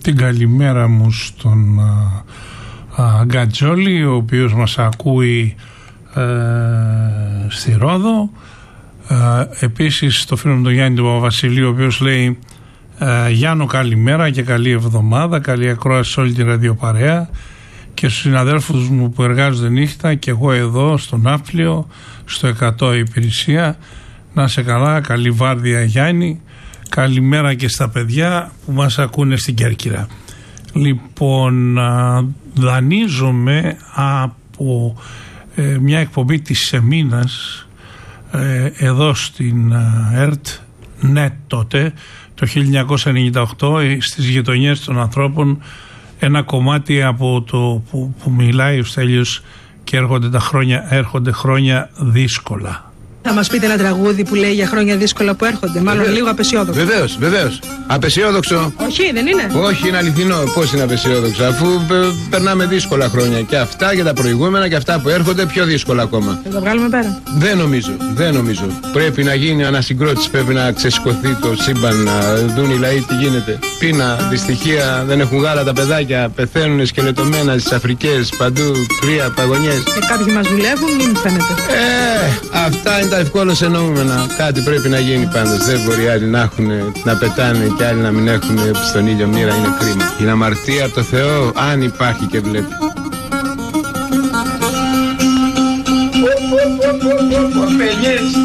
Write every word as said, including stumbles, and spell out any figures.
την καλημέρα μου στον α, α, Γκατζόλη, ο οποίος μας ακούει ε, στη Ρόδο. Ε, επίσης το φίλο μου τον Γιάννη του Βασιλείου, ο οποίος λέει ε, Γιάννο καλημέρα και καλή εβδομάδα, καλή ακρόαση σε όλη τη ραδιοπαρέα και στους συναδέλφους μου που εργάζονται νύχτα και εγώ εδώ στο Ναύπλιο, στο εκατό υπηρεσία. Να σε καλά, καλή βάρδια Γιάννη, καλημέρα και στα παιδιά που μας ακούνε στην Κέρκυρα. Λοιπόν, δανείζομαι από ε, μια εκπομπή της Σεμίνας ε, εδώ στην ΕΡΤ, ναι τότε, το χίλια εννιακόσια ενενήντα οκτώ, στις γειτονιές των ανθρώπων, ένα κομμάτι από το που, που μιλάει ο Στέλιος και έρχονται τα χρόνια, έρχονται χρόνια δύσκολα. Θα μας πείτε ένα τραγούδι που λέει για χρόνια δύσκολα που έρχονται, μάλλον βεβαίως, λίγο απεσιόδοξο. Βεβαίως, βεβαίως. Απεσιόδοξο. Όχι, δεν είναι. Όχι, είναι αληθινό. Πώς είναι απεσιόδοξο, αφού πε, περνάμε δύσκολα χρόνια. Και αυτά και τα προηγούμενα και αυτά που έρχονται πιο δύσκολα ακόμα. Θα τα βγάλουμε πέρα. Δεν νομίζω, δεν νομίζω. Πρέπει να γίνει ανασυγκρότηση, πρέπει να ξεσηκωθεί το σύμπαν, να δουν οι λαοί τι γίνεται. Πείνα, δυστυχία, δεν έχουν γάλα τα παιδάκια, πεθαίνουν σκελετωμένα στις Αφρικές, παντού, κρύα, παγωνιές. Και κάποιοι μας δουλεύουν, μην μου φαίνεται. Ε, αυτά είναι τα ευκόλως εννοούμενα. Κάτι πρέπει να γίνει πάντως. Δεν μπορεί άλλοι να έχουν, να πετάνε και άλλοι να μην έχουν στον ήλιο μοίρα. Είναι κρίμα. Είναι αμαρτία από το Θεό, αν υπάρχει και βλέπει. Κοπελιές